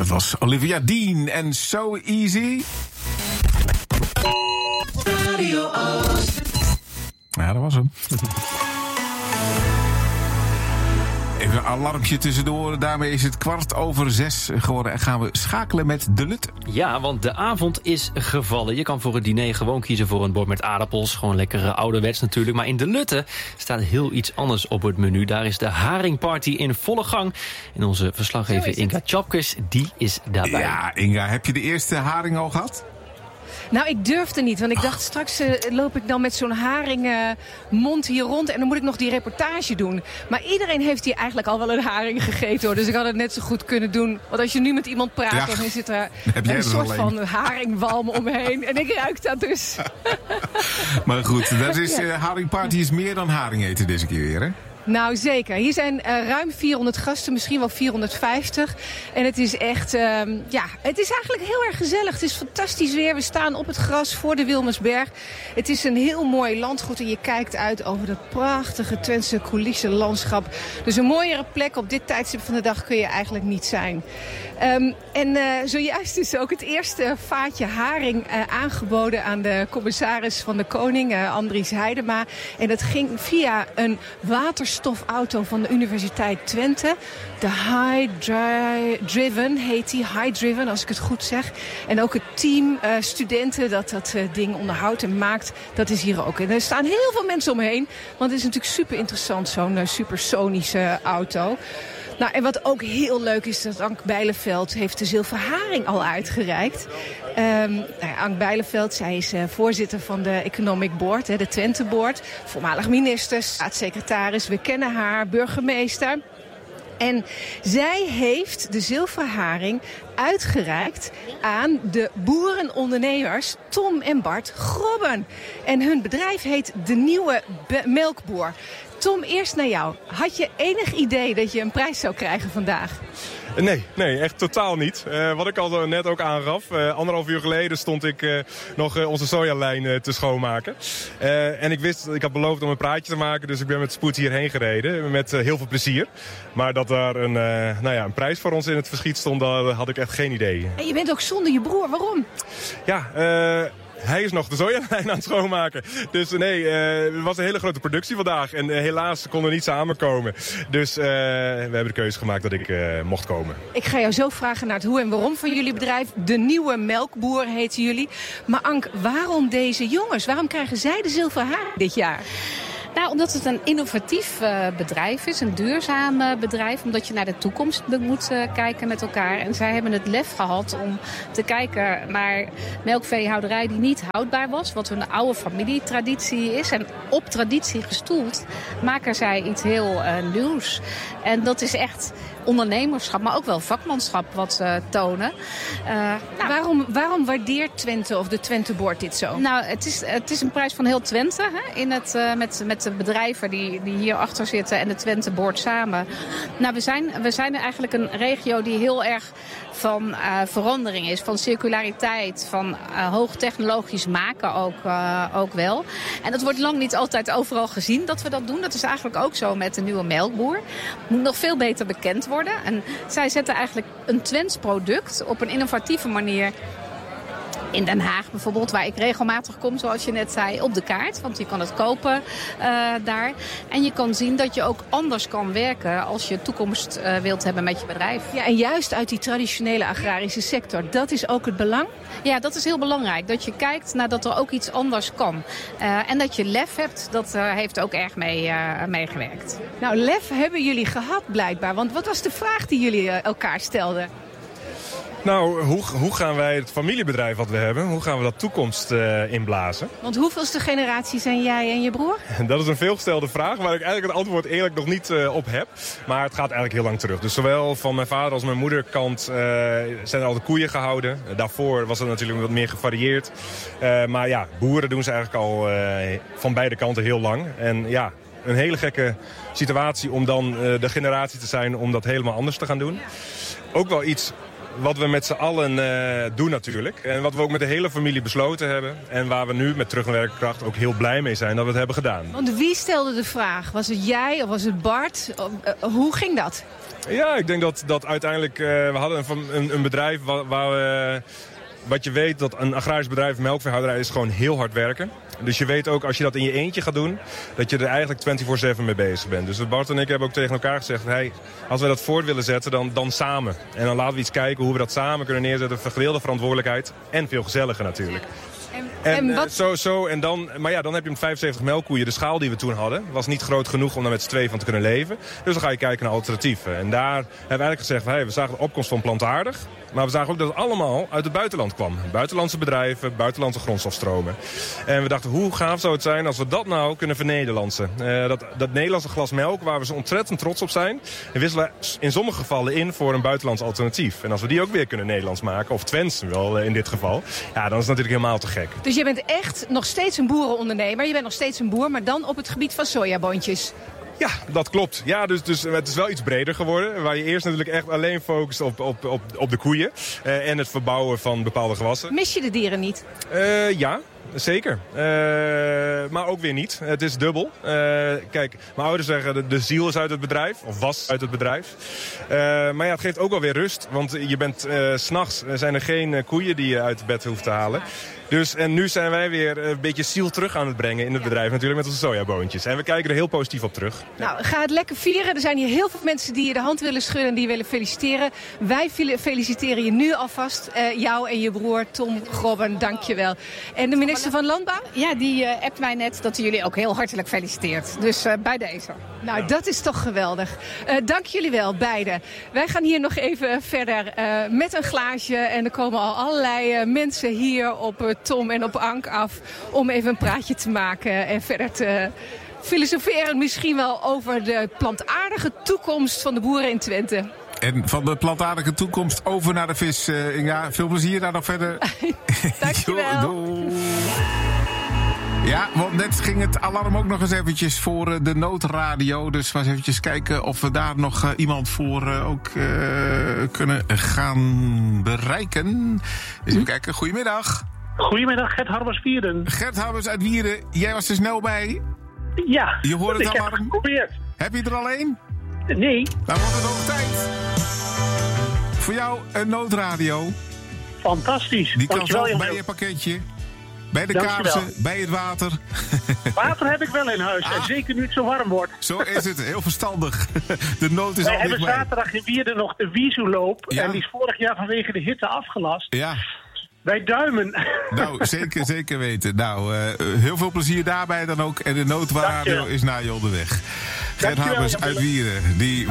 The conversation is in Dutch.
Dat was Olivia Dean en So Easy. Radio Oost. Ja, dat was hem. Even een alarmpje tussendoor. Daarmee is het 6:15 geworden. En gaan we schakelen met De Lutte. Ja, want de avond is gevallen. Je kan voor het diner gewoon kiezen voor een bord met aardappels. Gewoon lekker ouderwets natuurlijk. Maar in De Lutte staat heel iets anders op het menu. Daar is de haringparty in volle gang. En onze verslaggever Inga Tjapkes, die is daarbij. Ja, Inga, heb je de eerste haring al gehad? Nou, ik durfde niet, want ik dacht straks loop ik dan met zo'n haringmond hier rond en dan moet ik nog die reportage doen. Maar iedereen heeft hier eigenlijk al wel een haring gegeten, hoor. Dus ik had het net zo goed kunnen doen. Want als je nu met iemand praat, dan zit er een soort van haringwalm omheen. En ik ruik dat dus. Maar goed, dat is, haringparty is meer dan haring eten deze keer weer, hè? Nou, zeker. Hier zijn ruim 400 gasten, misschien wel 450. En het is echt, het is eigenlijk heel erg gezellig. Het is fantastisch weer. We staan op het gras voor de Wilmersberg. Het is een heel mooi landgoed en je kijkt uit over dat prachtige Twentse coulissenlandschap. Dus een mooiere plek op dit tijdstip van de dag kun je eigenlijk niet zijn. Zojuist is ook het eerste vaatje haring aangeboden aan de commissaris van de Koning, Andries Heidema. En dat ging via een waterstofauto van de Universiteit Twente. De Hydriven heet die, Hydriven als ik het goed zeg. En ook het team studenten dat ding onderhoudt en maakt, dat is hier ook. En er staan heel veel mensen omheen, want het is natuurlijk super interessant, zo'n supersonische auto. Nou, en wat ook heel leuk is, dat Ank Bijleveld heeft de zilveren haring al uitgereikt. Ank Bijleveld, zij is voorzitter van de Economic Board, de Twente Board. Voormalig minister, staatssecretaris, we kennen haar, burgemeester. En zij heeft de zilveren haring uitgereikt aan de boerenondernemers Tom en Bart Grobben. En hun bedrijf heet De Nieuwe Melkboer. Tom, eerst naar jou. Had je enig idee dat je een prijs zou krijgen vandaag? Nee, echt totaal niet. Wat ik al net ook aangaf, 1,5 uur geleden stond ik nog onze sojalijn te schoonmaken. En ik had beloofd om een praatje te maken, dus ik ben met spoed hierheen gereden. Met heel veel plezier. Maar dat daar een prijs voor ons in het verschiet stond, daar had ik echt geen idee. En je bent ook zonder je broer, waarom? Ja, hij is nog de sojalijn aan het schoonmaken. Dus het was een hele grote productie vandaag. En helaas konden we niet samenkomen. Dus we hebben de keuze gemaakt dat ik mocht komen. Ik ga jou zo vragen naar het hoe en waarom van jullie bedrijf. De Nieuwe Melkboer heten jullie. Maar Ank, waarom deze jongens? Waarom krijgen zij de zilveren haring dit jaar? Nou, omdat het een innovatief bedrijf is, een duurzaam bedrijf. Omdat je naar de toekomst moet kijken met elkaar. En zij hebben het lef gehad om te kijken naar melkveehouderij die niet houdbaar was. Wat een oude familietraditie is. En op traditie gestoeld maken zij iets heel nieuws. En dat is echt ondernemerschap, maar ook wel vakmanschap wat ze tonen. Waarom waardeert Twente of de Twente Board dit zo? Nou, het is een prijs van heel Twente. Hè, met de bedrijven die hierachter zitten en de Twente Board samen. Nou, we zijn eigenlijk een regio die heel erg van verandering is, van circulariteit, van hoogtechnologisch maken ook wel. En dat wordt lang niet altijd overal gezien dat we dat doen. Dat is eigenlijk ook zo met de Nieuwe Melkboer. Moet nog veel beter bekend worden. En zij zetten eigenlijk een Twents product op een innovatieve manier in Den Haag bijvoorbeeld, waar ik regelmatig kom, zoals je net zei, op de kaart. Want je kan het kopen daar. En je kan zien dat je ook anders kan werken als je toekomst wilt hebben met je bedrijf. Ja, en juist uit die traditionele agrarische sector, dat is ook het belang? Ja, dat is heel belangrijk. Dat je kijkt naar dat er ook iets anders kan. En dat je lef hebt, dat heeft ook erg meegewerkt. Nou, lef hebben jullie gehad blijkbaar. Want wat was de vraag die jullie elkaar stelden? Nou, hoe gaan wij het familiebedrijf wat we hebben, hoe gaan we dat toekomst inblazen? Want hoeveelste generatie zijn jij en je broer? Dat is een veelgestelde vraag waar ik eigenlijk het antwoord eerlijk nog niet op heb. Maar het gaat eigenlijk heel lang terug. Dus zowel van mijn vader als mijn moederkant zijn er al de koeien gehouden. Daarvoor was het natuurlijk wat meer gevarieerd. Maar ja, boeren doen ze eigenlijk al van beide kanten heel lang. En ja, een hele gekke situatie om dan de generatie te zijn om dat helemaal anders te gaan doen. Ook wel iets wat we met z'n allen doen natuurlijk. En wat we ook met de hele familie besloten hebben. En waar we nu met terugwerkende kracht ook heel blij mee zijn dat we het hebben gedaan. Want wie stelde de vraag? Was het jij of was het Bart? Hoe ging dat? Ja, ik denk dat uiteindelijk... we hadden een bedrijf waar we... Wat je weet, dat een agrarisch bedrijf, melkveehouderij, is gewoon heel hard werken. Dus je weet ook, als je dat in je eentje gaat doen, dat je er eigenlijk 24/7 mee bezig bent. Dus Bart en ik hebben ook tegen elkaar gezegd, hey, als we dat voort willen zetten, dan samen. En dan laten we iets kijken hoe we dat samen kunnen neerzetten. Vergedeelde verantwoordelijkheid en veel gezelliger natuurlijk. En maar ja, dan heb je met 75 melkkoeien. De schaal die we toen hadden was niet groot genoeg om daar met z'n tweeën van te kunnen leven. Dus dan ga je kijken naar alternatieven. En daar hebben we eigenlijk gezegd, we zagen de opkomst van plantaardig. Maar we zagen ook dat het allemaal uit het buitenland kwam. Buitenlandse bedrijven, buitenlandse grondstofstromen. En we dachten, hoe gaaf zou het zijn als we dat nou kunnen vernederlandsen. Dat Nederlandse glas melk, waar we zo ontzettend trots op zijn, en wisselen in sommige gevallen in voor een buitenlands alternatief. En als we die ook weer kunnen Nederlands maken, of Twents wel in dit geval, ja, dan is het natuurlijk helemaal te gek. Dus je bent echt nog steeds een boerenondernemer. Je bent nog steeds een boer, maar dan op het gebied van sojaboontjes. Ja, dat klopt. Ja, dus het is wel iets breder geworden. Waar je eerst natuurlijk echt alleen focust op de koeien. En het verbouwen van bepaalde gewassen. Mis je de dieren niet? Ja. Zeker. Maar ook weer niet. Het is dubbel. Kijk, mijn ouders zeggen de ziel is uit het bedrijf. Of was uit het bedrijf. Maar ja, het geeft ook wel weer rust. Want je bent 's nachts zijn er geen koeien die je uit het bed hoeft te halen. Dus, en nu zijn wij weer een beetje ziel terug aan het brengen in het bedrijf. Natuurlijk met onze sojaboontjes. En we kijken er heel positief op terug. Nou, ga het lekker vieren. Er zijn hier heel veel mensen die je de hand willen schudden en die je willen feliciteren. Wij feliciteren je nu alvast. Jou en je broer Tom Grobben, dank je wel. En de minister van Landbouw? Ja, die appt mij net dat hij jullie ook heel hartelijk feliciteert. Dus bij deze. Nou, dat is toch geweldig. Dank jullie wel, beiden. Wij gaan hier nog even verder met een glaasje. En er komen al allerlei mensen hier op Tom en op Ank af om even een praatje te maken en verder te filosoferen misschien wel over de plantaardige toekomst van de boeren in Twente. En van de plantaardige toekomst over naar de vis. Inga, veel plezier daar nog verder. Dankjewel. Ja, want net ging het alarm ook nog eens eventjes voor de noodradio. Dus we eens eventjes kijken of we daar nog iemand voor ook kunnen gaan bereiken. Dus even kijken, goedemiddag. Goedemiddag, Gert Harbers Wierden. Gert Harbers uit Wierden, jij was er snel bij. Ja, je hoort het alarm. Heb het geprobeerd. Heb je er al een? Nee. Dan wordt het ook tijd. Voor jou een noodradio. Fantastisch. Die kan zo bij je pakketje. Bij de kaarsen, bij het water. Water heb ik wel in huis. En zeker nu het zo warm wordt. Zo is het. Heel verstandig. De nood is al dichtbij. Wij hebben zaterdag in Wierden nog de Wieso-loop. Ja. En die is vorig jaar vanwege de hitte afgelast. Ja. Wij duimen. Nou, zeker weten. Nou, heel veel plezier daarbij dan ook. En de noodradio is naar je onderweg. Gert Harbers uit Wierden. Die